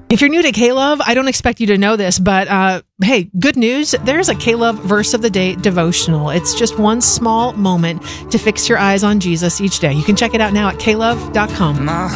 If you're new to K-Love, I don't expect you to know this, but hey, good news. There's a K-Love Verse of the Day devotional. It's just one small moment to fix your eyes on Jesus each day. You can check it out now at klove.com. My